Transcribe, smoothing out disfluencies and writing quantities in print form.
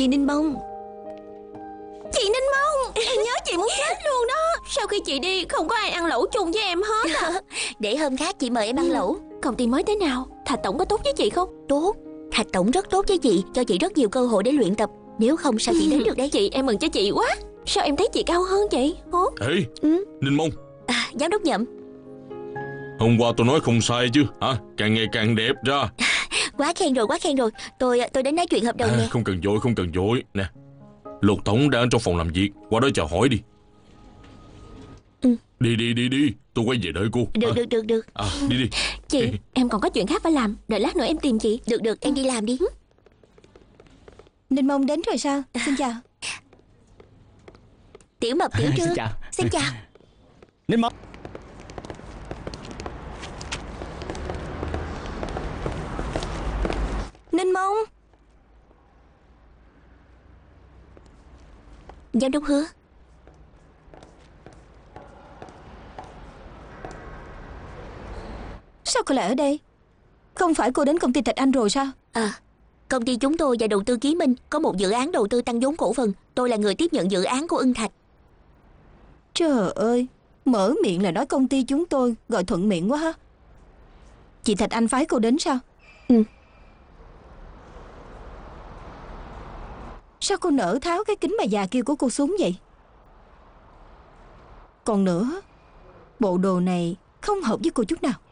Chị Ninh Mông. Chị Ninh Mông, em nhớ chị muốn chết luôn đó. Sau khi chị đi không có ai ăn lẩu chung với em hết à. Để hôm khác chị mời em ăn lẩu. Công ty mới thế nào? Thạch tổng có tốt với chị không? Tốt. Thạch tổng rất tốt với chị, cho chị rất nhiều cơ hội để luyện tập. Nếu không sao chị đến được đấy. Chị, em mừng cho chị quá. Sao em thấy chị cao hơn chị? Ê, Ninh Mông, Giám đốc Nhậm. hôm qua tôi nói không sai chứ hả? Càng ngày càng đẹp ra. Quá khen rồi, quá khen rồi. Tôi đến nói chuyện hợp đồng nè. Không cần vội, không cần vội. Nè, Lục tổng đang trong phòng làm việc, qua đó chào hỏi đi. Đi, tôi quay về đợi cô. Được. Đi. Chị, em còn có chuyện khác phải làm. Đợi lát nữa em tìm chị. Được, em đi làm đi. Ninh Mông đến rồi sao? Xin chào. Tiểu Mập, Tiểu Trương. Xin chào. Ninh Mông. Ninh Mông. Giám đốc Hứa. Sao cô lại ở đây? Không phải cô đến công ty Thạch Anh rồi sao? Công ty chúng tôi và đầu tư Ký Minh có một dự án đầu tư tăng vốn cổ phần. Tôi là người tiếp nhận dự án của Ưng Thạch. Trời ơi, mở miệng là nói công ty chúng tôi, gọi thuận miệng quá ha. Chị Thạch Anh phái cô đến sao? Sao cô nỡ tháo cái kính mà già kia của cô xuống vậy? Còn nữa, bộ đồ này không hợp với cô chút nào.